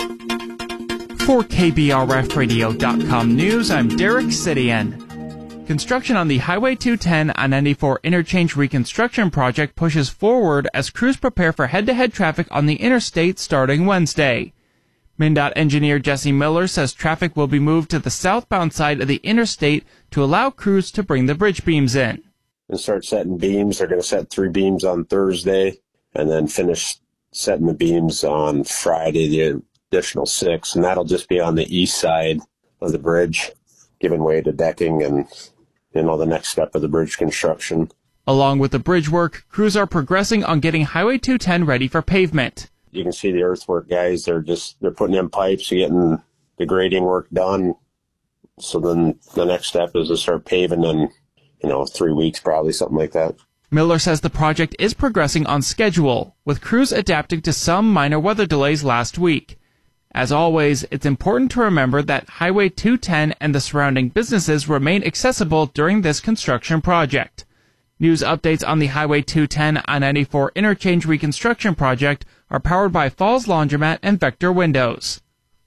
For KBRFradio.com news, I'm Derek Sidian. Construction on the Highway 210 I-94 interchange reconstruction project pushes forward as crews prepare for head-to-head traffic on the interstate starting Wednesday. MnDOT engineer Jesse Miller says traffic will be moved to the southbound side of the interstate to allow crews to bring the bridge beams in. And start setting beams. They're going to set 3 beams on Thursday and then finish setting the beams on Friday, the additional 6. And that'll just be on the east side of the bridge, giving way to decking and the next step of the bridge construction. Along with the bridge work, crews are progressing on getting Highway 210 ready for pavement. You can see the earthwork guys, they're putting in pipes, getting the grading work done. So then the next step is to start paving in, 3 weeks, probably, something like that. Miller says the project is progressing on schedule, with crews adapting to some minor weather delays last week. As always, it's important to remember that Highway 210 and the surrounding businesses remain accessible during this construction project. News updates on the Highway 210 I-94 interchange reconstruction project are powered by Falls Laundromat and Vector Windows.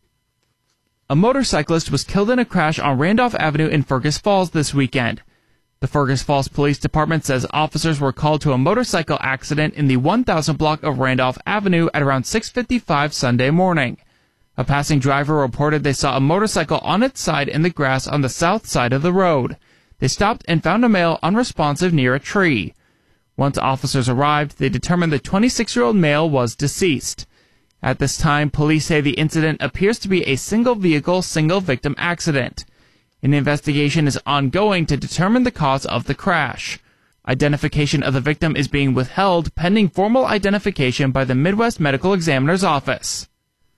A motorcyclist was killed in a crash on Randolph Avenue in Fergus Falls this weekend. The Fergus Falls Police Department says officers were called to a motorcycle accident in the 1000 block of Randolph Avenue at around 6:55 Sunday morning. A passing driver reported they saw a motorcycle on its side in the grass on the south side of the road. They stopped and found a male unresponsive near a tree. Once officers arrived, they determined the 26-year-old male was deceased. At this time, police say the incident appears to be a single-vehicle, single-victim accident. An investigation is ongoing to determine the cause of the crash. Identification of the victim is being withheld pending formal identification by the Midwest Medical Examiner's Office.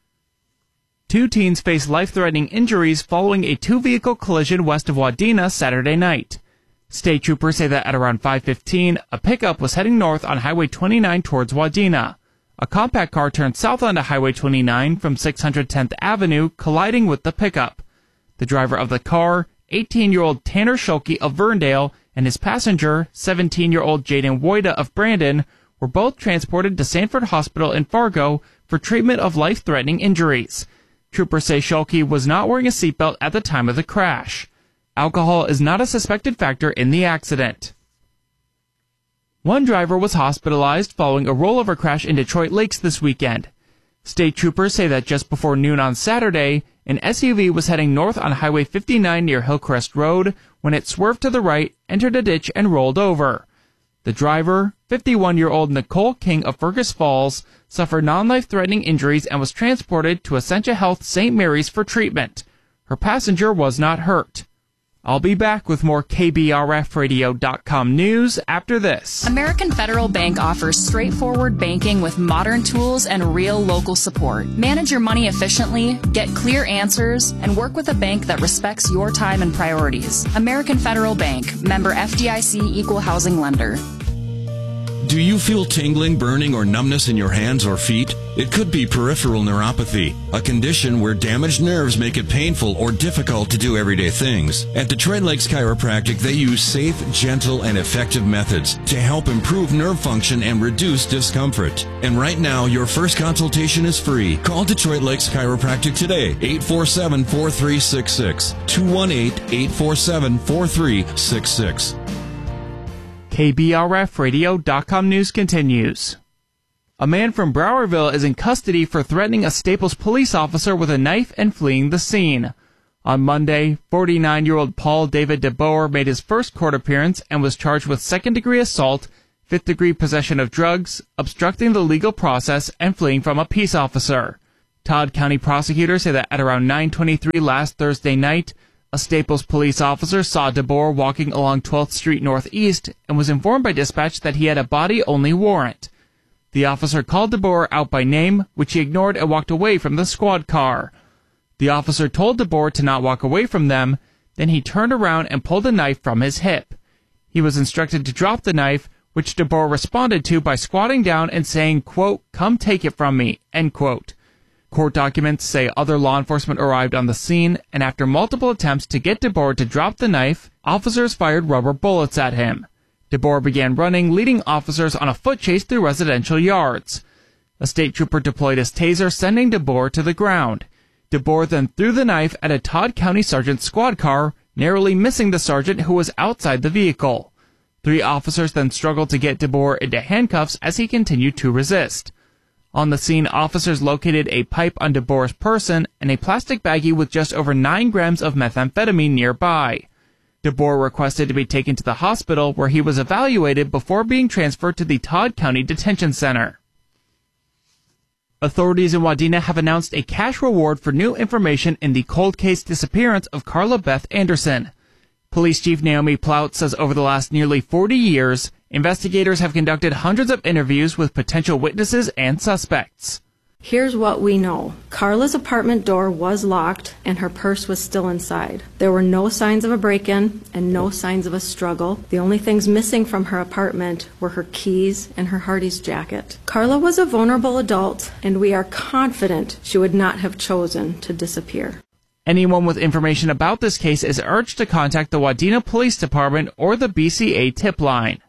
2 teens face life-threatening injuries following a 2-vehicle collision west of Wadena Saturday night. State troopers say that at around 5:15, a pickup was heading north on Highway 29 towards Wadena. A compact car turned south onto Highway 29 from 610th Avenue, colliding with the pickup. The driver of the car, 18-year-old Tanner Schulke of Verndale, and his passenger, 17-year-old Jaden Woida of Brandon, were both transported to Sanford Hospital in Fargo for treatment of life-threatening injuries. Troopers say Schulke was not wearing a seatbelt at the time of the crash. Alcohol is not a suspected factor in the accident. One driver was hospitalized following a rollover crash in Detroit Lakes this weekend. State troopers say that just before noon on Saturday, an SUV was heading north on Highway 59 near Hillcrest Road when it swerved to the right, entered a ditch, and rolled over. The driver, 51-year-old Nicole King of Fergus Falls, suffered non-life-threatening injuries and was transported to Essentia Health St. Mary's for treatment. Her passenger was not hurt. I'll be back with more KBRFradio.com news after this. American Federal Bank offers straightforward banking with modern tools and real local support. Manage your money efficiently, get clear answers, and work with a bank that respects your time and priorities. American Federal Bank, member FDIC, equal housing lender. Do you feel tingling, burning, or numbness in your hands or feet? It could be peripheral neuropathy, a condition where damaged nerves make it painful or difficult to do everyday things. At Detroit Lakes Chiropractic, they use safe, gentle, and effective methods to help improve nerve function and reduce discomfort. And right now, your first consultation is free. Call Detroit Lakes Chiropractic today, 847-4366, 218-847-4366. KBRFradio.com news continues. A man from Browerville is in custody for threatening a Staples police officer with a knife and fleeing the scene. On Monday, 49-year-old Paul David DeBoer made his first court appearance and was charged with second-degree assault, fifth-degree possession of drugs, obstructing the legal process, and fleeing from a peace officer. Todd County prosecutors say that at around 9:23 last Thursday night, a Staples police officer saw DeBoer walking along 12th Street Northeast and was informed by dispatch that he had a body-only warrant. The officer called DeBoer out by name, which he ignored and walked away from the squad car. The officer told DeBoer to not walk away from them, then he turned around and pulled a knife from his hip. He was instructed to drop the knife, which DeBoer responded to by squatting down and saying, quote, "Come take it from me," end quote. Court documents say other law enforcement arrived on the scene, and after multiple attempts to get DeBoer to drop the knife, officers fired rubber bullets at him. DeBoer began running, leading officers on a foot chase through residential yards. A state trooper deployed his taser, sending DeBoer to the ground. DeBoer then threw the knife at a Todd County sergeant's squad car, narrowly missing the sergeant who was outside the vehicle. 3 officers then struggled to get DeBoer into handcuffs as he continued to resist. On the scene, officers located a pipe on DeBoer's person and a plastic baggie with just over 9 grams of methamphetamine nearby. DeBoer requested to be taken to the hospital where he was evaluated before being transferred to the Todd County Detention Center. Authorities in Wadena have announced a cash reward for new information in the cold case disappearance of Carla Beth Anderson. Police Chief Naomi Plout says over the last nearly 40 years, investigators have conducted hundreds of interviews with potential witnesses and suspects. Here's what we know. Carla's apartment door was locked and her purse was still inside. There were no signs of a break-in and no signs of a struggle. The only things missing from her apartment were her keys and her Hardee's jacket. Carla was a vulnerable adult, and we are confident she would not have chosen to disappear. Anyone with information about this case is urged to contact the Wadena Police Department or the BCA tip line.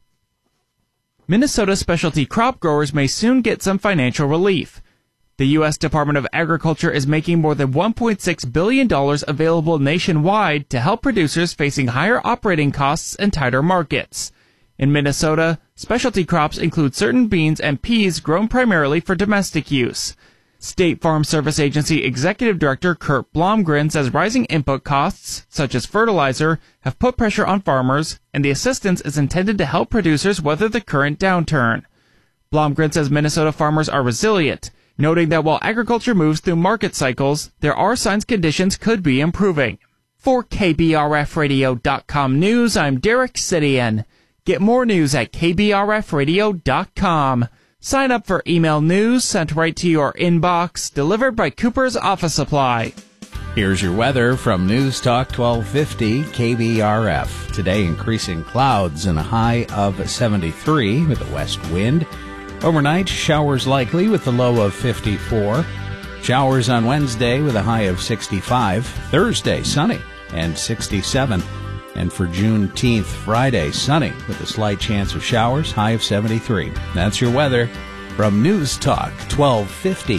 Minnesota specialty crop growers may soon get some financial relief. The U.S. Department of Agriculture is making more than $1.6 billion available nationwide to help producers facing higher operating costs and tighter markets. In Minnesota, specialty crops include certain beans and peas grown primarily for domestic use. State Farm Service Agency Executive Director Kurt Blomgren says rising input costs, such as fertilizer, have put pressure on farmers, and the assistance is intended to help producers weather the current downturn. Blomgren says Minnesota farmers are resilient, noting that while agriculture moves through market cycles, there are signs conditions could be improving. For KBRFradio.com News, I'm Derek Sidian. Get more news at KBRFradio.com. Sign up for email news sent right to your inbox, delivered by Cooper's Office Supply. Here's your weather from News Talk 1250 KBRF. Today, increasing clouds and a high of 73 with a west wind. Overnight, showers likely with a low of 54. Showers on Wednesday with a high of 65. Thursday, sunny and 67. And for Juneteenth, Friday, sunny with a slight chance of showers, high of 73. That's your weather from News Talk 1250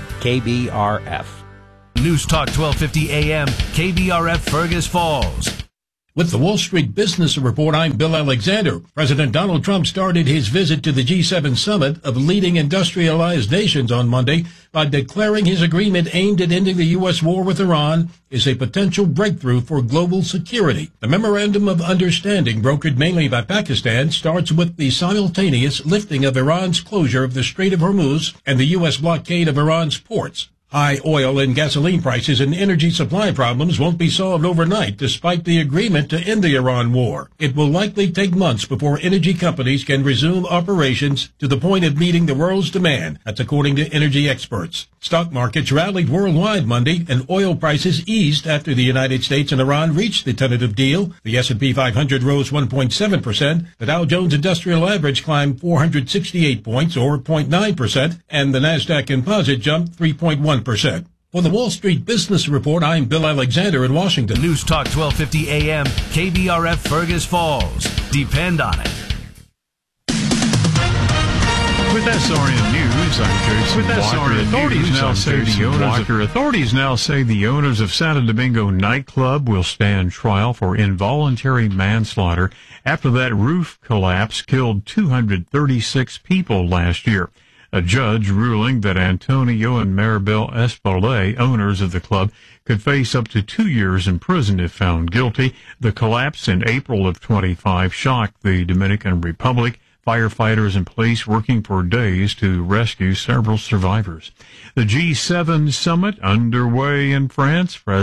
KBRF. News Talk 1250 AM, KBRF Fergus Falls. With the Wall Street Business Report, I'm Bill Alexander. President Donald Trump started his visit to the G7 summit of leading industrialized nations on Monday by declaring his agreement aimed at ending the U.S. war with Iran is a potential breakthrough for global security. The memorandum of understanding, brokered mainly by Pakistan, starts with the simultaneous lifting of Iran's closure of the Strait of Hormuz and the U.S. blockade of Iran's ports. High oil and gasoline prices and energy supply problems won't be solved overnight despite the agreement to end the Iran war. It will likely take months before energy companies can resume operations to the point of meeting the world's demand. That's according to energy experts. Stock markets rallied worldwide Monday and oil prices eased after the United States and Iran reached the tentative deal. The S&P 500 rose 1.7%. The Dow Jones Industrial Average climbed 468 points or 0.9%, and the Nasdaq Composite jumped 3.1%. For the Wall Street Business Report, I'm Bill Alexander in Washington. News Talk 1250 AM, KBRF Fergus Falls. Depend on it. With SRN News, I'm Jason Walker. Authorities now say the owners of Santo Domingo nightclub will stand trial for involuntary manslaughter after that roof collapse killed 236 people last year. A judge ruling that Antonio and Maribel Espolay, owners of the club, could face up to 2 years in prison if found guilty. The collapse in April of 25 shocked the Dominican Republic. Firefighters and police working for days to rescue several survivors. The G7 summit underway in France.